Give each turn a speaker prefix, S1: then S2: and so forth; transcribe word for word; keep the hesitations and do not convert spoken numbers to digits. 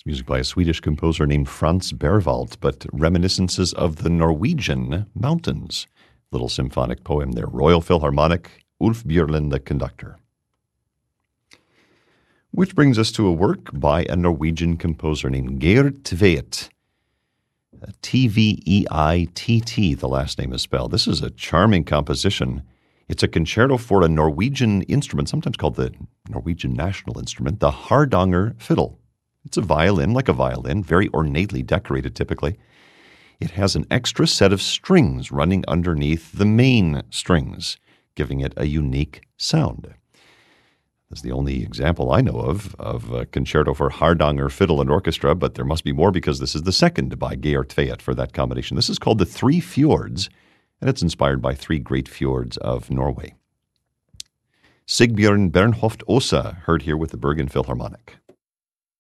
S1: It's music by a Swedish composer named Franz Berwald, but reminiscences of the Norwegian mountains. Little symphonic poem there. Royal Philharmonic, Ulf Björlin, the conductor. Which brings us to a work by a Norwegian composer named Geir Tvedt. T V E I T T, the last name is spelled. This is a charming composition. It's a concerto for a Norwegian instrument, sometimes called the Norwegian national instrument, the Hardanger fiddle. It's a violin, like a violin, very ornately decorated typically. It has an extra set of strings running underneath the main strings, giving it a unique sound. That's the only example I know of of a concerto for Hardanger fiddle and orchestra, but there must be more because this is the second by Geir Tvedt for that combination. This is called The Three Fjords, and it's inspired by three great fjords of Norway. Sigbjørn Bernhoft Åse, heard here with the Bergen Philharmonic.